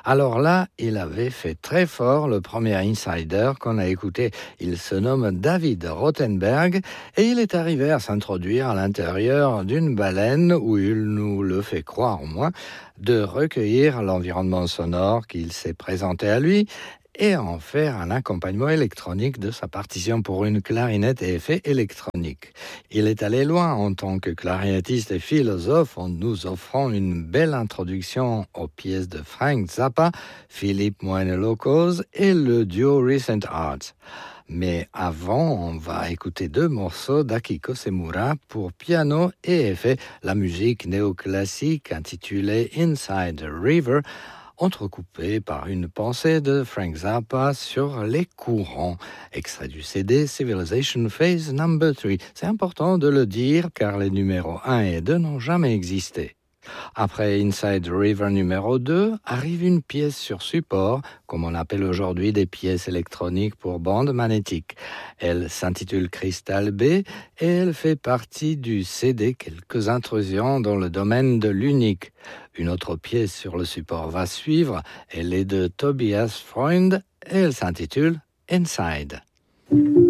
Alors là, il avait fait très fort le premier insider qu'on a écouté. Il se nomme David Rothenberg et il est arrivé à s'introduire à l'intérieur d'une baleine où il nous le fait croire au moins, de recueillir l'environnement sonore qu'il s'est présenté à lui et en faire un accompagnement électronique de sa partition pour une clarinette et effets électroniques. Il est allé loin en tant que clarinettiste et philosophe en nous offrant une belle introduction aux pièces de Frank Zappa, Philippe Moine-Locos et le duo Recent Arts. Mais avant, on va écouter 2 morceaux d'Akiko Semura pour piano et effet, la musique néoclassique intitulée Inside the River, entrecoupée par une pensée de Frank Zappa sur les courants. Extrait du CD Civilization Phase No. 3. C'est important de le dire car les numéros 1 et 2 n'ont jamais existé. Après Inside River numéro 2, arrive une pièce sur support, comme on appelle aujourd'hui des pièces électroniques pour bande magnétique. Elle s'intitule Crystal B et elle fait partie du CD Quelques intrusions dans le domaine de l'unique. Une autre pièce sur le support va suivre, elle est de Tobias Freund et elle s'intitule Inside.